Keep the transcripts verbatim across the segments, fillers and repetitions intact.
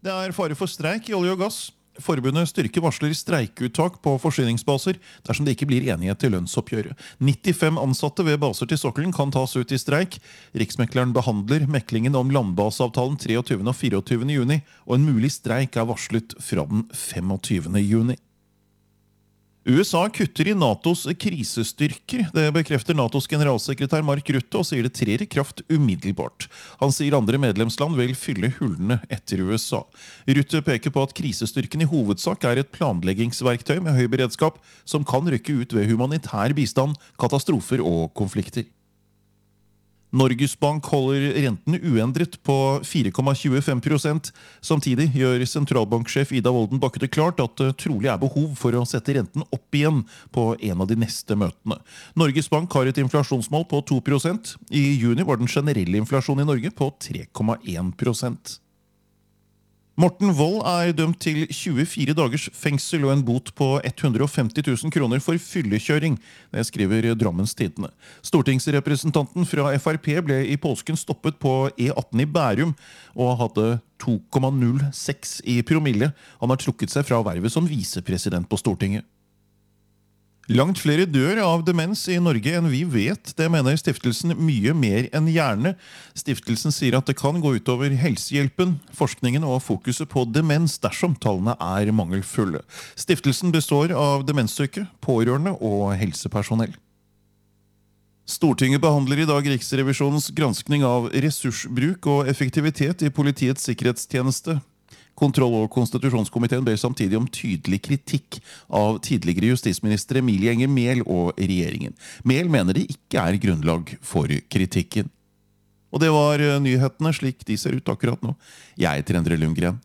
Det er fare for streik i olje og gass. Forbundet styrker varsler streikuttak på forsyningsbaser dersom det ikke blir enighet til lønnsoppgjøret. nittifem ansatte ved baser til sokkelen kan tas ut i streik. Riksmekleren behandler meklingen om landbaseavtalen treogtyvende og fireogtyvende juni, og en mulig streik er varslet fra den femogtyvende juni. U S A kutter i NATOs krisestyrker. Det bekrefter NATOs generalsekretær Mark Rutte og sier det trer i kraft umiddelbart. Han sier andre medlemsland vil fylle hullene etter U S A. Rutte peker på at krisestyrken i hovedsak er et planleggingsverktøy med høy beredskap som kan rykke ut ved humanitær bistand, katastrofer og konflikter. Norges Bank holder renten uendret på fire komma tjuefem prosent. Samtidig gjør sentralbanksjef Ida Wolden Bakke det klart at det trolig er behov for å sette renten opp igjen på en av de neste møtene. Norges Bank har et inflasjonsmål på to prosent. I juni var den generelle inflasjonen i Norge på tre komma en prosent. Morten Wold er dømt til tjuefire dagers fengsel og en bot på hundre og femti tusen kroner for fyllekjøring. Det skriver Drammens Tidende. Stortingsrepresentanten fra F R P ble i påsken stoppet på E atten i Bærum og hadde to komma null seks i promille. Han har trukket seg fra vervet som visepresident på Stortinget. Langt flere dør av demens i Norge enn vi vet. Det mener stiftelsen Mye mer enn hjerne. Stiftelsen sier at det kan gå utover helsehjelpen, forskningen og fokuset på demens dersom tallene er mangelfulle. Stiftelsen består av demenssyke, pårørende og helsepersonell. Stortinget behandler i dag Riksrevisjonens granskning av ressursbruk og effektivitet i Politiets sikkerhetstjeneste. Kontroll- og konstitusjonskomiteen ber samtidig om tydelig kritikk av tidligere justisminister Emilie Enger Mehl og regjeringen. Mehl mener det ikke er grunnlag for kritikken. Og det var nyhetene slik de ser ut akkurat nå. Jeg heter Endre Lundgren.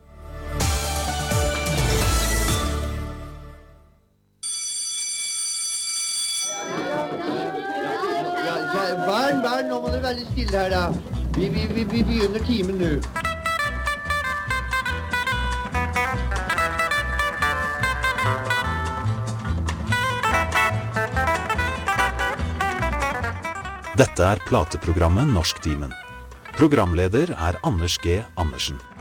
Vern, vern, nå må du være stille her da. Vi, vi, vi, vi begynner timen nå. Dette er plateprogrammet Norsktimen. Programleder er Anders G. Andersen.